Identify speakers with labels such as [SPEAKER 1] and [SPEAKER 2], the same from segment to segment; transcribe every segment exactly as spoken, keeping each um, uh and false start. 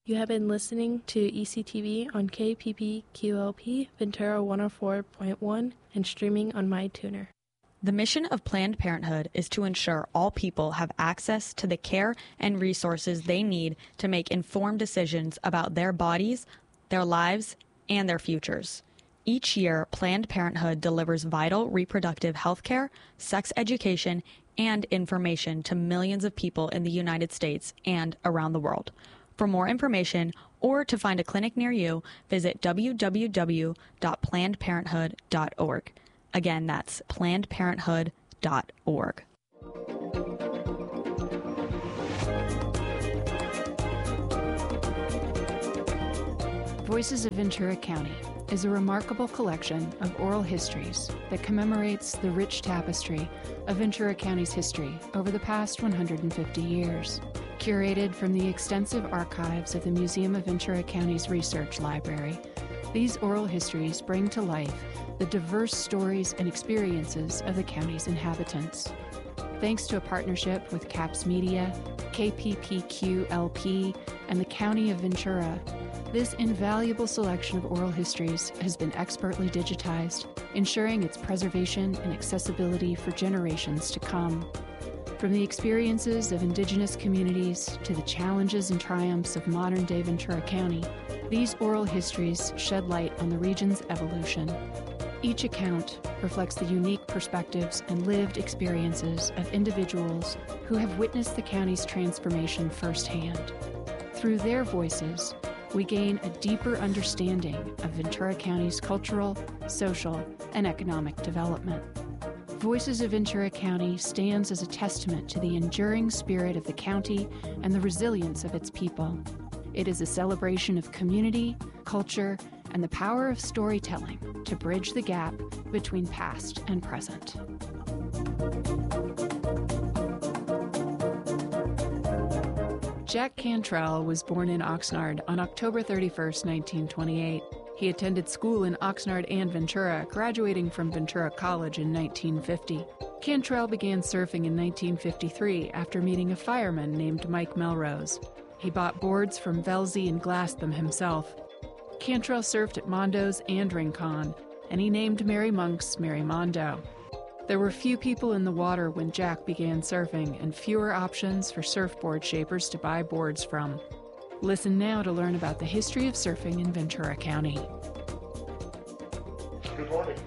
[SPEAKER 1] You have been listening to E C T V on K P P Q L P Ventura one oh four point one and streaming on MyTuner.
[SPEAKER 2] The mission of Planned Parenthood is to ensure all people have access to the care and resources they need to make informed decisions about their bodies, their lives, and their futures. Each year, Planned Parenthood delivers vital reproductive health care, sex education, and information to millions of people in the United States and around the world. For more information or to find a clinic near you, visit w w w dot planned parenthood dot org. Again, that's planned parenthood dot org.
[SPEAKER 3] Voices of Ventura County is a remarkable collection of oral histories that commemorates the rich tapestry of Ventura County's history over the past one hundred fifty years. Curated from the extensive archives of the Museum of Ventura County's Research Library, these oral histories bring to life the diverse stories and experiences of the county's inhabitants. Thanks to a partnership with CAPS Media, K P P Q L P, and the County of Ventura, this invaluable selection of oral histories has been expertly digitized, ensuring its preservation and accessibility for generations to come. From the experiences of indigenous communities to the challenges and triumphs of modern-day Ventura County, these oral histories shed light on the region's evolution. Each account reflects the unique perspectives and lived experiences of individuals who have witnessed the county's transformation firsthand. Through their voices, we gain a deeper understanding of Ventura County's cultural, social, and economic development. Voices of Ventura County stands as a testament to the enduring spirit of the county and the resilience of its people. It is a celebration of community, culture, and the power of storytelling to bridge the gap between past and present. Jack Cantrell was born in Oxnard on October thirty-first, nineteen twenty-eight. He attended school in Oxnard and Ventura, graduating from Ventura College in nineteen fifty. Cantrell began surfing in nineteen fifty-three after meeting a fireman named Mike Melrose. He bought boards from Velzy and glassed them himself. Cantrell surfed at Mondo's and Rincon, and he named Mary Monk's Mary Mondo. There were few people in the water when Jack began surfing and fewer options for surfboard shapers to buy boards from. Listen now to learn about the history of surfing in Ventura County.
[SPEAKER 4] Good morning.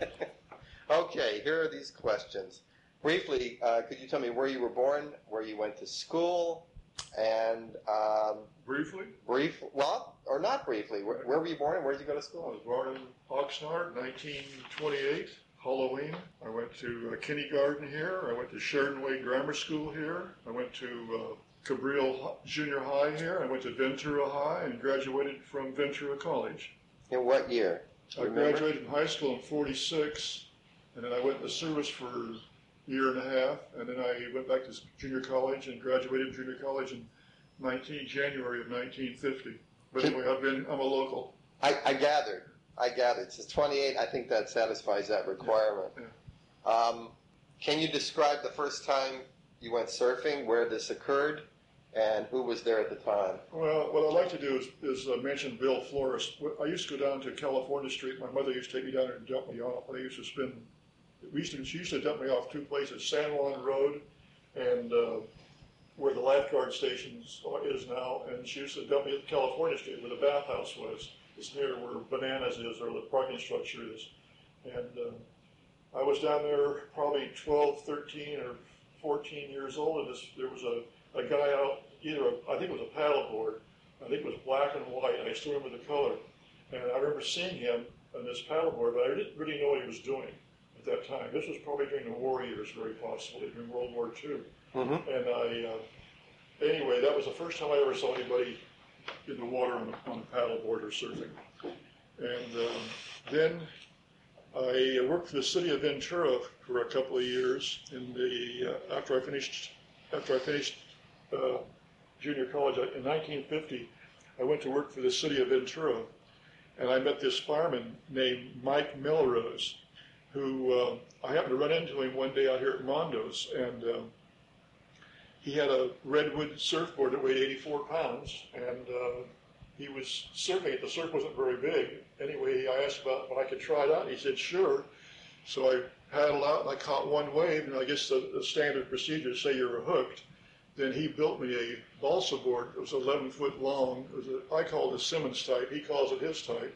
[SPEAKER 4] Okay, here are these questions. Briefly, uh, could you tell me where you were born, where you went to school, and... Um,
[SPEAKER 5] briefly?
[SPEAKER 4] Brief, well, or not briefly. Where, where were you born and where did you go to
[SPEAKER 5] I
[SPEAKER 4] school?
[SPEAKER 5] was born in Oxnard, nineteen twenty-eight, Halloween. I went to uh, kindergarten here. I went to Sheridan Way Grammar School here. I went to uh, Cabrillo Junior High here. I went to Ventura High and graduated from Ventura College.
[SPEAKER 4] In what year?
[SPEAKER 5] I graduated from high school in forty-six, and then I went into service for a year and a half, and then I went back to junior college and graduated junior college in nineteen January of nineteen fifty. But anyway, I've been, I'm a local.
[SPEAKER 4] I, I gathered. I gathered. Since twenty-eight, I think that satisfies that requirement.
[SPEAKER 5] Yeah, yeah.
[SPEAKER 4] Um, can you describe the first time you went surfing, where this occurred, and who was there at the time?
[SPEAKER 5] Well, what I'd like to do is, is uh, mention Bill Flores. I used to go down to California Street. My mother used to take me down there and dump me off. I used to spend, we used to, she used to dump me off two places, San Juan Road and uh, where the lifeguard station is now, and she used to dump me at California Street where the bathhouse was. It's near where Bananas is, or the parking structure is. And uh, I was down there probably twelve, thirteen, or fourteen years old, and this, there was a, a guy out, either a, I think it was a paddleboard, I think it was black and white, and I still remember the color. And I remember seeing him on this paddleboard, but I didn't really know what he was doing at that time. This was probably during the war years, very possibly, during World War Two. Mm-hmm. And I, uh, anyway, that was the first time I ever saw anybody in the water on a, on a paddleboard or surfing. And um, then I worked for the city of Ventura for a couple of years. In the uh, after I finished after I finished uh, junior college in nineteen fifty, I went to work for the city of Ventura, and I met this fireman named Mike Melrose, who uh, I happened to run into him one day out here at Mondo's, and uh, he had a redwood surfboard that weighed eighty-four pounds, and uh, he was surfing it. The surf wasn't very big. Anyway, I asked about when I could try it out, and he said, sure. So I paddled out, and I caught one wave, and I guess the, the standard procedure is say you were hooked. Then he built me a balsa board. It was eleven foot long. It was a, I call it a Simmons type. He calls it his type.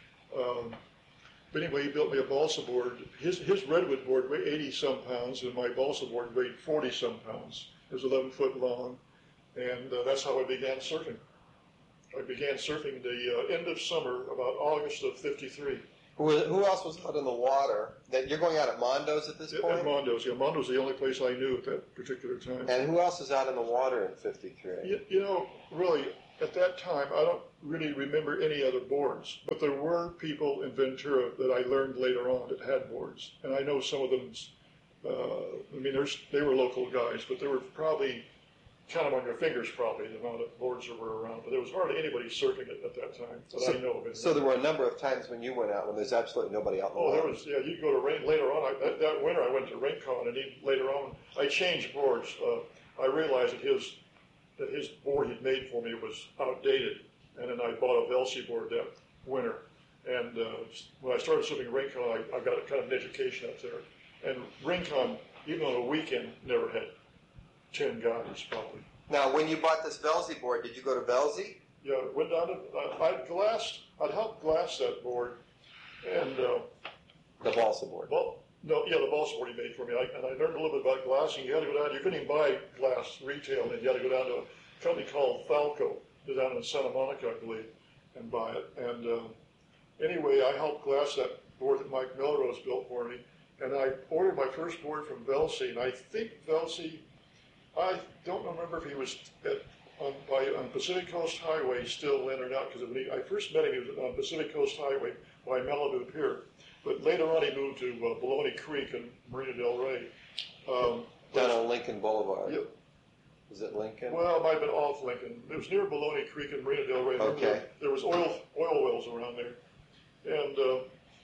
[SPEAKER 5] Um, but anyway, he built me a balsa board. His, his redwood board weighed eighty some pounds, and my balsa board weighed forty some pounds. It was eleven foot long, and uh, that's how I began surfing. I began surfing the uh, end of summer, about August of fifty-three.
[SPEAKER 4] Who, who else was out in the water? That you're going out at Mondo's at this
[SPEAKER 5] At,
[SPEAKER 4] point?
[SPEAKER 5] at Mondo's, yeah. Mondo's the only place I knew at that particular time.
[SPEAKER 4] And who else is out in the water in fifty-three?
[SPEAKER 5] You, you know, really, at that time, I don't really remember any other boards, but there were people in Ventura that I learned later on that had boards, and I know some of them. Uh, I mean, there's, they were local guys, but there were probably, count them on your fingers probably, the amount of boards that were around. But there was hardly anybody surfing it at that time that
[SPEAKER 4] so,
[SPEAKER 5] I know of.
[SPEAKER 4] So there were a number of times when you went out when there's absolutely nobody out in the
[SPEAKER 5] Oh,
[SPEAKER 4] water.
[SPEAKER 5] there was, yeah, you'd go to rain, later on, I, that, that winter I went to Rincon, and even later on, I changed boards. Uh, I realized that his, that his board he'd made for me was outdated, and then I bought a Velsey board that winter. And uh, when I started surfing Rincon, I, I got kind of an education up there. And Rincon, even on a weekend, never had ten guys, probably.
[SPEAKER 4] Now, when you bought this Velsey board, did you go to Velsey?
[SPEAKER 5] Yeah, went down to, uh, I'd glassed, I'd helped glass that board, and, uh,
[SPEAKER 4] The balsa board.
[SPEAKER 5] well, no, yeah, the balsa board he made for me, I, and I learned a little bit about glassing. You had to go down, you couldn't even buy glass retail, and you had to go down to a company called Falco, they're down in Santa Monica, I believe, and buy it. And uh, anyway, I helped glass that board that Mike Melrose built for me, and I ordered my first board from Velsey, and I think Velsey, I don't remember if he was at, on, by, on Pacific Coast Highway still then or not, because I first met him, he was on Pacific Coast Highway by Malibu Pier. But later on, he moved to uh, Bologna Creek in Marina del Rey. Um,
[SPEAKER 4] Down on Lincoln Boulevard.
[SPEAKER 5] Yep.
[SPEAKER 4] Is it Lincoln?
[SPEAKER 5] Well, it might have been off Lincoln. It was near Bologna Creek in Marina del Rey.
[SPEAKER 4] Okay.
[SPEAKER 5] There, there was oil oil wells around there. And uh,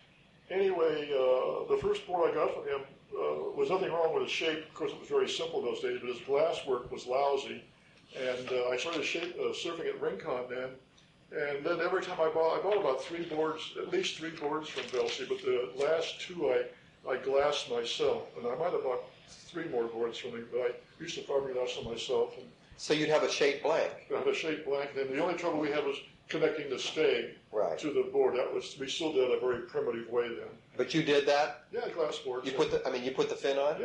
[SPEAKER 5] anyway, uh, the first board I got from him uh, was nothing wrong with the shape. Of course, it was very simple those days, but his glass work was lousy. And uh, I started shape, uh, surfing at Rincon then. And then every time I bought, I bought about three boards, at least three boards from Velsey, but the last two I, I glassed myself. And I might have bought three more boards from him, but I used to fiberglass them myself. And
[SPEAKER 4] So you'd have a shape blank.
[SPEAKER 5] I had a shape blank. And then the only trouble we had was connecting the stay
[SPEAKER 4] Right.
[SPEAKER 5] to the board. That was, we still did it a very primitive way then.
[SPEAKER 4] But you did that?
[SPEAKER 5] Yeah, glass boards.
[SPEAKER 4] You
[SPEAKER 5] yeah.
[SPEAKER 4] put the, I mean, you put the fin on?
[SPEAKER 5] Yeah,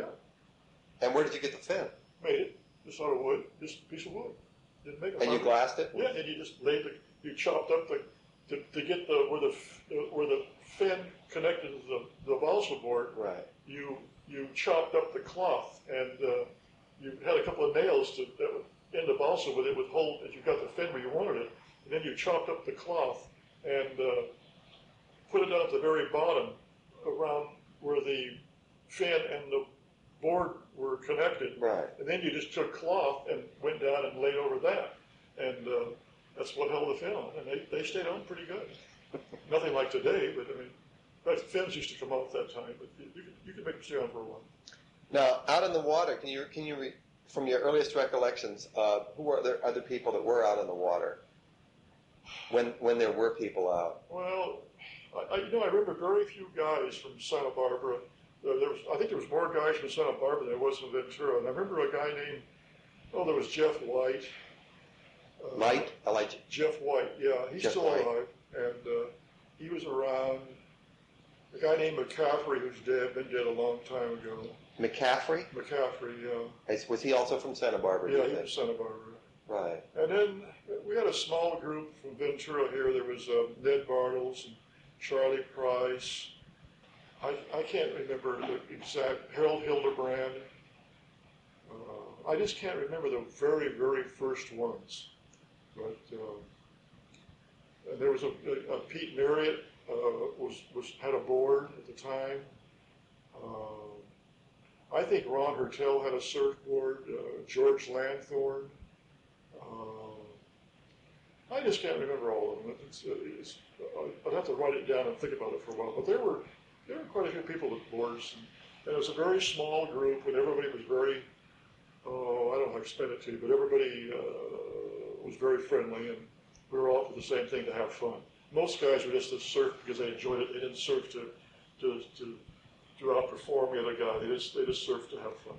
[SPEAKER 4] And where did you get the fin?
[SPEAKER 5] made it. Just out of wood, just a piece of wood. Didn't make a
[SPEAKER 4] And you
[SPEAKER 5] fiber-
[SPEAKER 4] glassed it?
[SPEAKER 5] Yeah, and you just laid the, you chopped up the, to, to get the, where the, f- where the fin connected to the, the balsa board,
[SPEAKER 4] Right.
[SPEAKER 5] you, you chopped up the cloth and, uh, you had a couple of nails to, that would, in the balsa with it would hold, as you got the fin where you wanted it, and then you chopped up the cloth and, uh, put it down at the very bottom around where the fin and the board were connected.
[SPEAKER 4] Right.
[SPEAKER 5] And then you just took cloth and went down and laid over that. And uh, that's what held the fin on. And they, they stayed on pretty good. Nothing like today, but I mean, in fact, fins used to come off that time, but you, you, could, you could make them stay on for a while.
[SPEAKER 4] Now, out in the water, can you, can you re, from your earliest recollections, uh, who were there other people that were out in the water when, when there were people out?
[SPEAKER 5] Well, I, I, you know, I remember very few guys from Santa Barbara. Uh, there was, I think there was more guys from Santa Barbara than there was from Ventura. And I remember a guy named, oh, there was Jeff White. Uh,
[SPEAKER 4] Light? I like
[SPEAKER 5] Jeff White, yeah, he's
[SPEAKER 4] Jeff
[SPEAKER 5] still
[SPEAKER 4] White.
[SPEAKER 5] alive, and uh, he was around. A guy named McCaffrey, who's dead, been dead a long time ago.
[SPEAKER 4] McCaffrey?
[SPEAKER 5] McCaffrey, yeah,
[SPEAKER 4] Is- Was he also from Santa Barbara? do
[SPEAKER 5] yeah,
[SPEAKER 4] you
[SPEAKER 5] he
[SPEAKER 4] think?
[SPEAKER 5] was Santa Barbara.
[SPEAKER 4] Right.
[SPEAKER 5] And then we had a small group from Ventura here. There was uh, Ned Bartles and Charlie Price. I, I can't remember the exact, Harold Hildebrand. Uh, I just can't remember the very, very first ones. But um, and there was a, a, a Pete Marriott uh, was, was had a board at the time. Uh, I think Ron Hertel had a surfboard. Uh, George Lanthorn. Uh, I just can't remember all of them. It's, it's, I'd have to write it down and think about it for a while. But there were there were quite a few people with boards, and, and it was a very small group, and everybody was very oh, I don't know how to explain it to you, but everybody uh, was very friendly, and we were all for the same thing, to have fun. Most guys were just to surf because they enjoyed it. They didn't surf to to to, to outperform the other guy. They just they just surfed to have fun.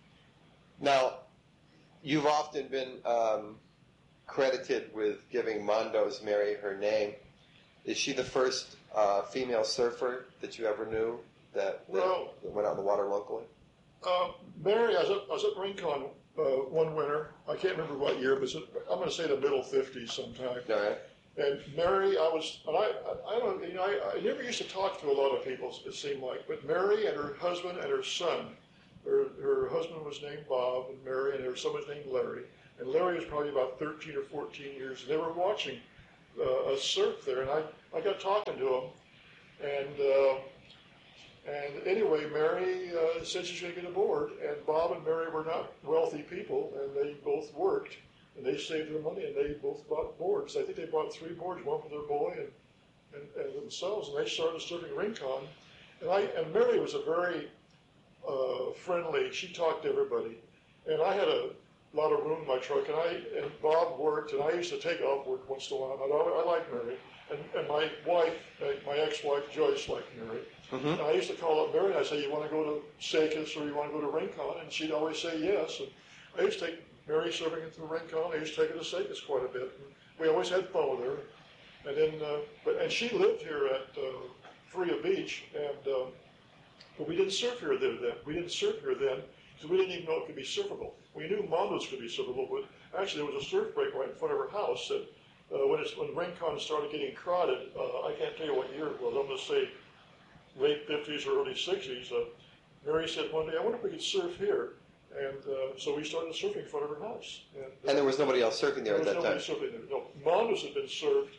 [SPEAKER 4] Now, you've often been um, credited with giving Mondo's Mary her name. Is she the first uh, female surfer that you ever knew that, that,
[SPEAKER 5] Well,
[SPEAKER 4] that went out in the water locally?
[SPEAKER 5] Uh, Mary, I was at, I was at Rincon uh, one winter. I can't remember what year, but it's, I'm going to say the middle fifties sometime.
[SPEAKER 4] All right.
[SPEAKER 5] And Mary, I was, and I, I, I don't, you know, I, I never used to talk to a lot of people, it seemed like, but Mary and her husband and her son, her, her husband was named Bob, and Mary, and her son was named Larry. And Larry was probably about thirteen or fourteen years, and they were watching uh, us surf there, and I, I got talking to them, and uh, and anyway, Mary uh, said she's going to get aboard, and Bob and Mary were not wealthy people, and they both worked, and they saved their money, and they both bought boards. I think they bought three boards, one for their boy and, and, and themselves, and they started surfing Rincon. And I and Mary was a very uh, friendly. She talked to everybody, and I had a lot of room in my truck, and I and Bob worked, and I used to take off work once in a while. I, I liked Mary, and, and my wife, my ex-wife Joyce, liked Mary. Mm-hmm. And I used to call up Mary and I'd say, you want to go to Sakis or you want to go to Rincon? And she'd always say yes. And I used to take Mary surfing into Rincon. I used to take her to Sakis quite a bit. And we always had fun with her. And then, uh, but and she lived here at uh, Freya Beach, and uh, but we didn't surf here then. We didn't surf here then because we didn't even know it could be surfable. We knew Mondo's could be surfable, but actually there was a surf break right in front of her house. That uh, when it's, when Rincon started getting crowded, uh, I can't tell you what year it was. I'm going to say late fifties or early sixties, uh, Mary said one day, I wonder if we could surf here. And uh, so we started surfing in front of her house. And, uh,
[SPEAKER 4] and there was nobody else surfing there,
[SPEAKER 5] there
[SPEAKER 4] at that time?
[SPEAKER 5] There was nobody surfing there. No, Mondo's had been surfed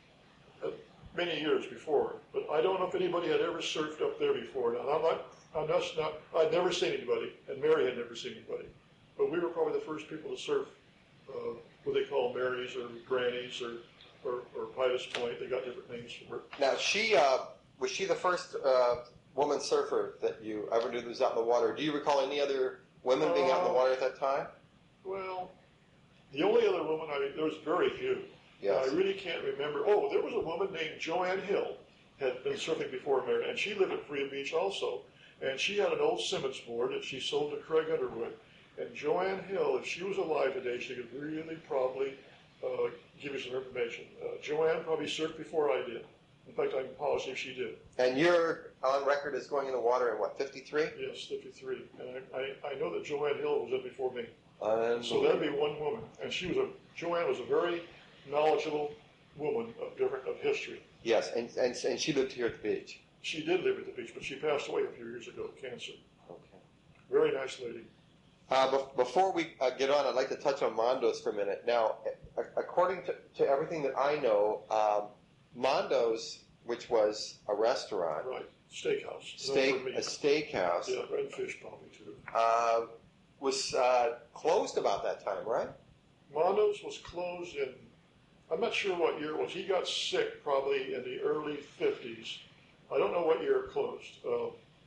[SPEAKER 5] uh, many years before, but I don't know if anybody had ever surfed up there before. Now, I'm not, I'm just not, I'd never seen anybody, and Mary had never seen anybody. But we were probably the first people to surf uh, what they call Mary's or Granny's or, or, or Pitus Point. They got different names for it.
[SPEAKER 4] Now, she... Uh, Was she the first uh, woman surfer that you ever knew that was out in the water? Do you recall any other women being out in the water at that time?
[SPEAKER 5] Well, the only other woman, I, there was very few.
[SPEAKER 4] Yes.
[SPEAKER 5] I really can't remember. Oh, there was a woman named Joanne Hill, had been surfing before Mary, and she lived at Freya Beach also. And she had an old Simmons board that she sold to Craig Underwood. And Joanne Hill, if she was alive today, she could really probably uh, give you some information. Uh, Joanne probably surfed before I did. In fact, I can polish if she did.
[SPEAKER 4] And you're on record as going in the water in, what, fifty-three?
[SPEAKER 5] Yes, fifty-three. And I, I, I know that Joanne Hill was in before me.
[SPEAKER 4] Um,
[SPEAKER 5] So that'd be one woman. And she was a, Joanne was a very knowledgeable woman of different, of history.
[SPEAKER 4] Yes, and, and, and she lived here at the beach.
[SPEAKER 5] She did live at the beach, but she passed away a few years ago of cancer.
[SPEAKER 4] Okay.
[SPEAKER 5] Very nice lady.
[SPEAKER 4] Uh, be- before we uh, get on, I'd like to touch on Mondo's for a minute. Now, a- according to, to everything that I know, um, Mondo's, which was a restaurant,
[SPEAKER 5] Right. Steakhouse.
[SPEAKER 4] steak,
[SPEAKER 5] Not for me.
[SPEAKER 4] a steakhouse,
[SPEAKER 5] Yeah, red fish probably too.
[SPEAKER 4] uh, was uh, closed about that time, right?
[SPEAKER 5] Mondo's was closed in, I'm not sure what year it was. He got sick probably in the early fifties. I don't know what year it closed. Uh,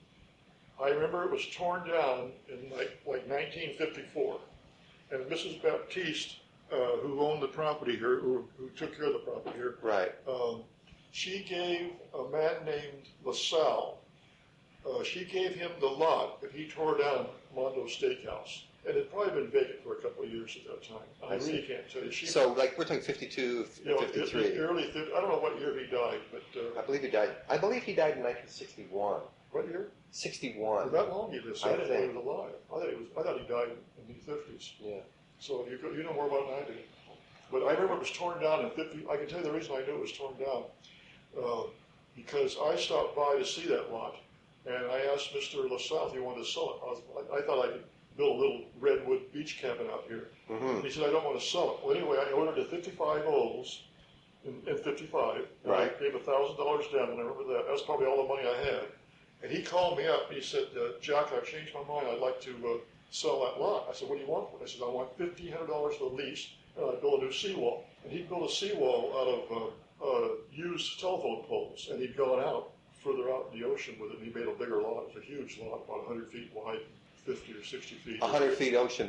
[SPEAKER 5] I remember it was torn down in like, like nineteen fifty-four. And Missus Baptiste, uh, who owned the property here, who, who took care of the property here,
[SPEAKER 4] Right.
[SPEAKER 5] um, she gave a man named LaSalle, uh, she gave him the lot that he tore down Mondo's Steakhouse. And it had probably been vacant for a couple of years at that time. I,
[SPEAKER 4] I see.
[SPEAKER 5] really can't tell you. She,
[SPEAKER 4] So, like, we're talking fifty-two,
[SPEAKER 5] you know,
[SPEAKER 4] fifty-three.
[SPEAKER 5] it- it early, fif- I don't know what year he died, but
[SPEAKER 4] I
[SPEAKER 5] uh,
[SPEAKER 4] believe he died. I believe he died in nineteen sixty-one.
[SPEAKER 5] what year?
[SPEAKER 4] sixty-one.
[SPEAKER 5] For that long he lived. So
[SPEAKER 4] I
[SPEAKER 5] I didn't know he
[SPEAKER 4] think.
[SPEAKER 5] was alive. I thought he was. I thought he died in the fifties.
[SPEAKER 4] Yeah.
[SPEAKER 5] So you go, you know more about it than I do. But I remember it was torn down in fifty. I can tell you the reason I knew it was torn down uh, because I stopped by to see that lot, and I asked Mister LaSalle if he wanted to sell it. I, was, I, I thought I could build a little redwood beach cabin out here.
[SPEAKER 4] Mm-hmm.
[SPEAKER 5] And he said I don't want to sell it. Well, anyway, I ordered a fifty-five O's in, in fifty-five. And
[SPEAKER 4] Right.
[SPEAKER 5] I gave a thousand dollars down, and I remember that. That's probably all the money I had. And he called me up and he said, uh, Jack, I've changed my mind. I'd like to uh, sell that lot. I said, what do you want for it? I said, I want fifteen hundred dollars for the lease, and I'd build a new seawall. And he'd built a seawall out of uh, uh, used telephone poles, and he'd gone out further out in the ocean with it, and he made a bigger lot. It was a huge lot, about one hundred feet wide, fifty or sixty feet.
[SPEAKER 4] one hundred feet ocean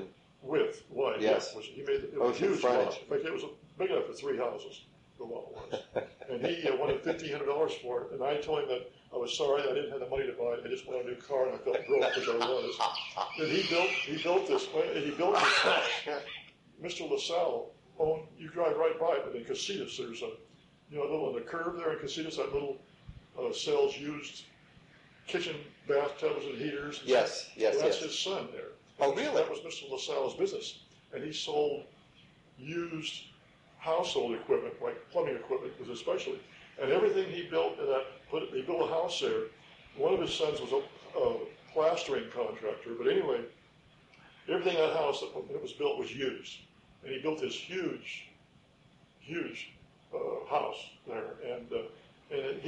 [SPEAKER 5] width, wide.
[SPEAKER 4] Yes.
[SPEAKER 5] Was, he made it was a
[SPEAKER 4] Ocean
[SPEAKER 5] huge
[SPEAKER 4] frontage.
[SPEAKER 5] lot. In fact, it was big enough for three houses. The lot was, and he uh, wanted fifteen hundred dollars for it. And I told him that I was sorry, I didn't have the money to buy it. I just wanted a new car, and I felt broke as I was. And he built he built this he built this house. Mister LaSalle owned. You drive right by it, but in Casitas, there's a you know a little on the curve there in Casitas, that little uh, sells used kitchen bathtubs and heaters. And
[SPEAKER 4] Yes,
[SPEAKER 5] stuff.
[SPEAKER 4] yes,
[SPEAKER 5] so that's
[SPEAKER 4] yes.
[SPEAKER 5] his son there.
[SPEAKER 4] Oh,
[SPEAKER 5] And
[SPEAKER 4] really?
[SPEAKER 5] That was Mister LaSalle's business, and he sold used household equipment, like plumbing equipment, was especially, and everything he built in that. Put he built a house there. One of his sons was a, a plastering contractor, but anyway, everything in that house that when it was built was used, and he built this huge, huge uh, house there, and uh, and it,